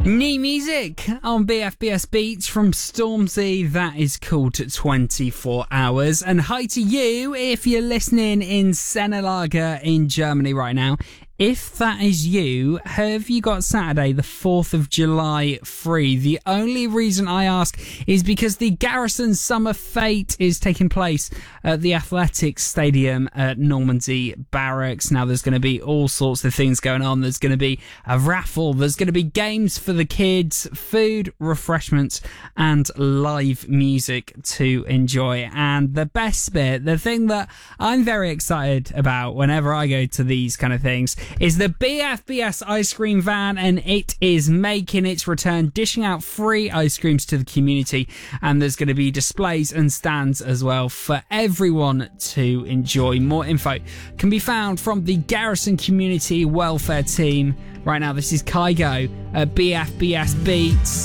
New music on BFBS Beats from Stormzy. That is called 24 Hours. And hi to you if you're listening in Sennelager in Germany right now. If that is you, have you got Saturday the 4th of July free? The only reason I ask is because the Garrison Summer Fete is taking place at the Athletics Stadium at Normandy Barracks. Now there's going to be all sorts of things going on. There's going to be a raffle, there's going to be games for the kids, food, refreshments and live music to enjoy. And the best bit, the thing that I'm very excited about whenever I go to these kind of things, is the BFBS ice cream van, and it is making its return, dishing out free ice creams to the community, and there's going to be displays and stands as well for everyone to enjoy. More info can be found from the Garrison Community Welfare Team. Right now, this is Kygo at BFBS Beats.